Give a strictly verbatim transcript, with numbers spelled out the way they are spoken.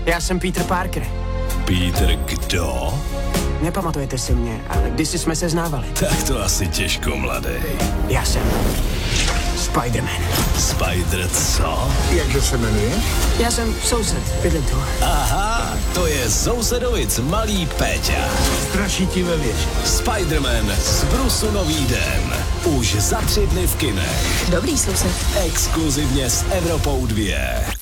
Já jsem Peter Parker. Peter kdo? Nepamatujete si mě, ale kdysi jsme se znávali. Tak to asi těžko, mladej. Já jsem Spider-Man. Spider co? Jakže se jmenuje? Já jsem soused, bydlím tu. Aha, to je sousedovic malý Péťa. Straší ti ve věži. Spider-Man z Brusu nový den. Už za tři dny v kinech. Dobrý soused. Exkluzivně s Evropou dva.